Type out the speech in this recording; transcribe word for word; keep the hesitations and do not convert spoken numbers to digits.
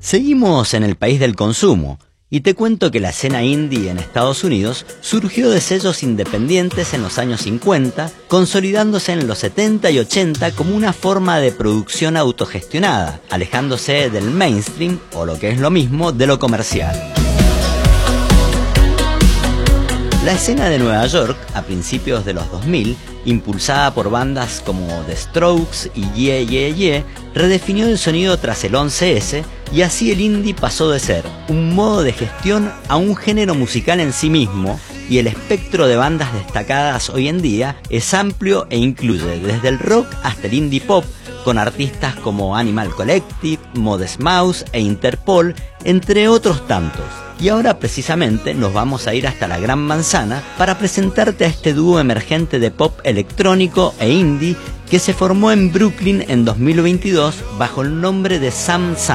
Seguimos en el país del consumo, y te cuento que la escena indie en Estados Unidos surgió de sellos independientes en los años cincuenta, consolidándose en los setenta y ochenta como una forma de producción autogestionada, alejándose del mainstream, o lo que es lo mismo, de lo comercial. La escena de Nueva York, a principios de los dos mil, impulsada por bandas como The Strokes y Yeah Yeah Yeah, redefinió el sonido tras el once ese, y así el indie pasó de ser un modo de gestión a un género musical en sí mismo, y el espectro de bandas destacadas hoy en día es amplio e incluye desde el rock hasta el indie pop, con artistas como Animal Collective, Modest Mouse e Interpol, entre otros tantos. Y ahora precisamente nos vamos a ir hasta la Gran Manzana para presentarte a este dúo emergente de pop electrónico e indie que se formó en Brooklyn en dos mil veintidós bajo el nombre de Sam Sam.